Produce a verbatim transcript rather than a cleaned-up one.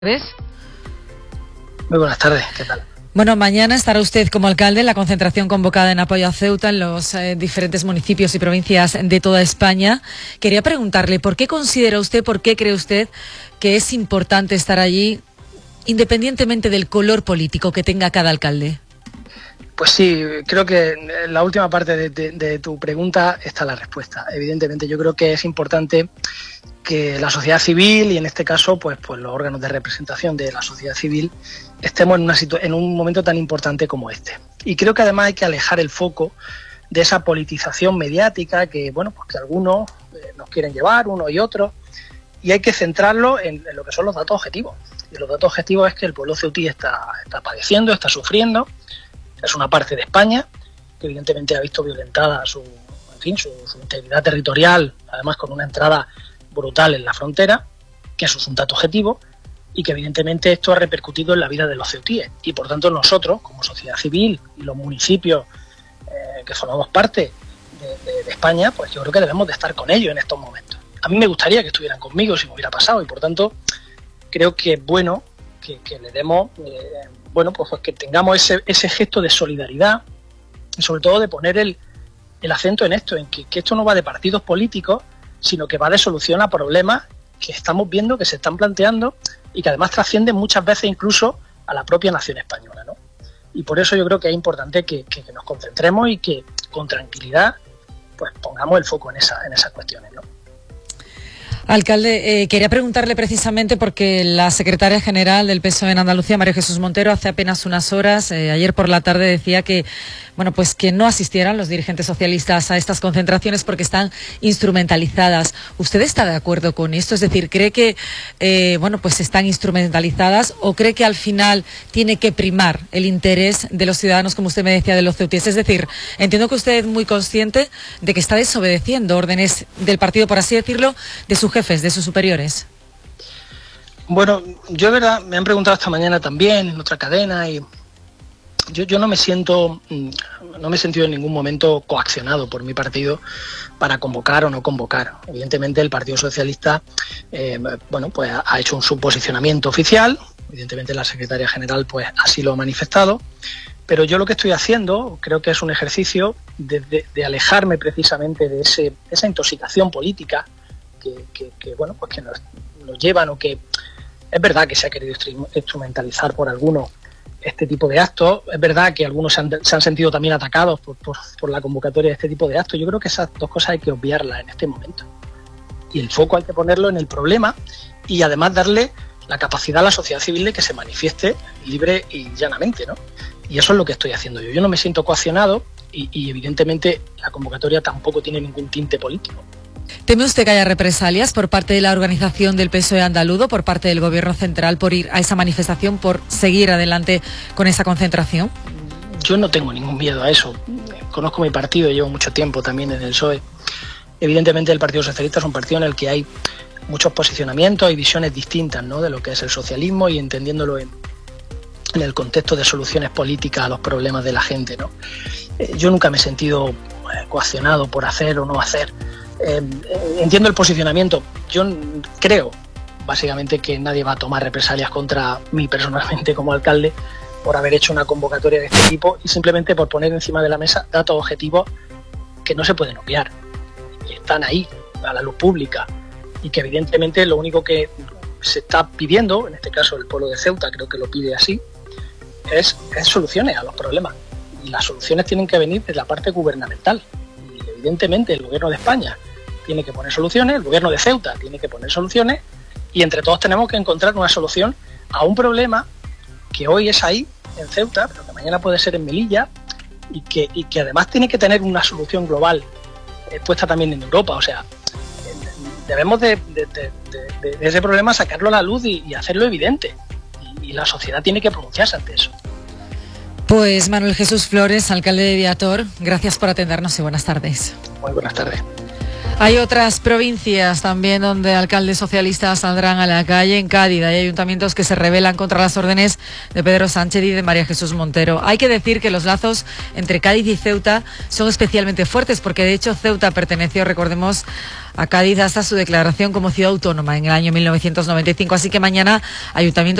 ¿Ves? Muy buenas tardes, ¿qué tal? Bueno, mañana estará usted como alcalde en la concentración convocada en apoyo a Ceuta en los eh, diferentes municipios y provincias de toda España. Quería preguntarle, ¿por qué considera usted, por qué cree usted que es importante estar allí, independientemente del color político que tenga cada alcalde? Pues sí, creo que en la última parte de, de, de tu pregunta está la respuesta. Evidentemente, yo creo que es importante que la sociedad civil y en este caso pues, pues los órganos de representación de la sociedad civil estemos en, una situ- en un momento tan importante como este. Y creo que además hay que alejar el foco de esa politización mediática que, bueno, pues que algunos eh, nos quieren llevar, unos y otros, y hay que centrarlo en, en lo que son los datos objetivos. Y los datos objetivos es que el pueblo ceutí está, está padeciendo, está sufriendo. Es una parte de España que evidentemente ha visto violentada su, en fin, su, su integridad territorial, además con una entrada brutal en la frontera, que eso es un dato objetivo, y que evidentemente esto ha repercutido en la vida de los ceutíes. Y por tanto nosotros, como sociedad civil y los municipios eh, que formamos parte de, de, de España, pues yo creo que debemos de estar con ellos en estos momentos. A mí me gustaría que estuvieran conmigo si me hubiera pasado, y por tanto creo que es bueno que, que le demos... Eh, bueno, pues, pues que tengamos ese, ese gesto de solidaridad y sobre todo de poner el, el acento en esto, en que, que esto no va de partidos políticos, sino que va de solución a problemas que estamos viendo, que se están planteando y que además trascienden muchas veces incluso a la propia nación española, ¿no? Y por eso yo creo que es importante que, que, que nos concentremos y que con tranquilidad pues pongamos el foco en, esa, en esas cuestiones, ¿no? Alcalde, eh, quería preguntarle precisamente porque la secretaria general del P S O E en Andalucía, María Jesús Montero, hace apenas unas horas, eh, ayer por la tarde, decía que, bueno, pues que no asistieran los dirigentes socialistas a estas concentraciones porque están instrumentalizadas. ¿Usted está de acuerdo con esto? Es decir, ¿cree que, eh, bueno, pues están instrumentalizadas o cree que al final tiene que primar el interés de los ciudadanos, como usted me decía, de los ceutíes? Es decir, entiendo que usted es muy consciente de que está desobedeciendo órdenes del partido, por así decirlo, de sus jefes, de sus superiores. Bueno, yo de verdad me han preguntado esta mañana también en otra cadena y yo, yo no me siento, no me he sentido en ningún momento coaccionado por mi partido para convocar o no convocar. Evidentemente el Partido Socialista, eh, bueno, pues ha hecho un subposicionamiento oficial. Evidentemente la secretaria general pues así lo ha manifestado. Pero yo lo que estoy haciendo creo que es un ejercicio de, de, de alejarme precisamente de ese, esa intoxicación política que, que, que bueno, pues que nos, nos llevan o que es verdad que se ha querido instrumentalizar por algunos este tipo de actos, es verdad que algunos se han, se han sentido también atacados por, por, por la convocatoria de este tipo de actos. Yo creo que esas dos cosas hay que obviarlas en este momento y el foco hay que ponerlo en el problema y además darle la capacidad a la sociedad civil de que se manifieste libre y llanamente, ¿no? Y eso es lo que estoy haciendo yo. Yo no me siento coaccionado y, y evidentemente la convocatoria tampoco tiene ningún tinte político. ¿Teme usted que haya represalias por parte de la organización del P S O E andaluzo, por parte del Gobierno central, por ir a esa manifestación, por seguir adelante con esa concentración? Yo no tengo ningún miedo a eso. Conozco mi partido, llevo mucho tiempo también en el P S O E. Evidentemente el Partido Socialista es un partido en el que hay muchos posicionamientos y visiones distintas, ¿no?, de lo que es el socialismo y entendiéndolo en, en el contexto de soluciones políticas a los problemas de la gente, ¿no? Eh, yo nunca me he sentido eh, coaccionado por hacer o no hacer. Eh, entiendo el posicionamiento. Yo creo, básicamente, que nadie va a tomar represalias contra mí personalmente como alcalde por haber hecho una convocatoria de este tipo y simplemente por poner encima de la mesa datos objetivos que no se pueden obviar, que están ahí, a la luz pública, y que evidentemente lo único que se está pidiendo, en este caso el pueblo de Ceuta creo que lo pide así, es, es soluciones a los problemas. Y las soluciones tienen que venir de la parte gubernamental. Y evidentemente el gobierno de España tiene que poner soluciones, el gobierno de Ceuta tiene que poner soluciones y entre todos tenemos que encontrar una solución a un problema que hoy es ahí, en Ceuta, pero que mañana puede ser en Melilla y que, y que además tiene que tener una solución global eh, puesta también en Europa. O sea, eh, debemos de, de, de, de, de ese problema sacarlo a la luz y, y hacerlo evidente y, y la sociedad tiene que pronunciarse ante eso. Pues Manuel Jesús Flores, alcalde de Viator, gracias por atendernos y buenas tardes. Muy buenas tardes. Hay otras provincias también donde alcaldes socialistas saldrán a la calle. En Cádiz hay ayuntamientos que se rebelan contra las órdenes de Pedro Sánchez y de María Jesús Montero. Hay que decir que los lazos entre Cádiz y Ceuta son especialmente fuertes, porque de hecho Ceuta perteneció, recordemos, a Cádiz hasta su declaración como ciudad autónoma en el año mil novecientos noventa y cinco. Así que mañana ayuntamientos